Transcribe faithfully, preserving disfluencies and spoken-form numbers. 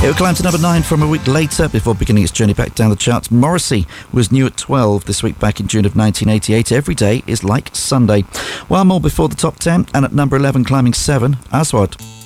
It would climb to number nine from a week later before beginning its journey back down the charts. Morrissey was new at twelve this week back in June of nineteen eighty-eight. Every Day is Like Sunday. While more before the top ten, and at number eleven climbing seven, Aswad.